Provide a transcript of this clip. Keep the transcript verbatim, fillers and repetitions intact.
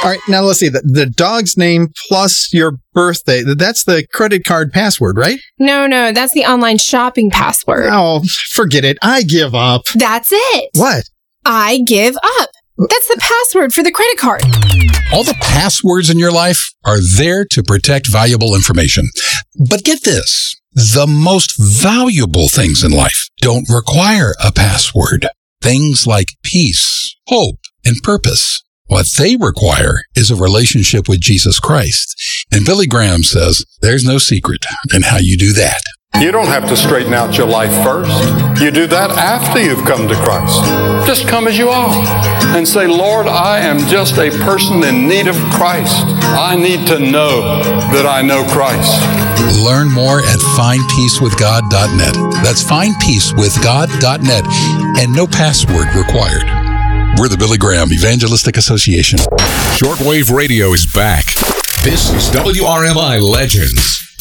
All right, now let's see. The, the dog's name plus your birthday. That's the credit card password, right? No, no, that's the online shopping password. Oh, forget it. I give up. That's it. What? I give up. That's the password for the credit card. All the passwords in your life are there to protect valuable information. But get this, the most valuable things in life don't require a password. Things like peace, hope, and purpose. What they require is a relationship with Jesus Christ. And Billy Graham says there's no secret in how you do that. You don't have to straighten out your life first. You do that after you've come to Christ. Just come as you are and say, Lord, I am just a person in need of Christ. I need to know that I know Christ. Learn more at find peace with god dot net. That's find peace with god dot net, and no password required. We're the Billy Graham Evangelistic Association. Shortwave radio is back. This is W R M I Legends.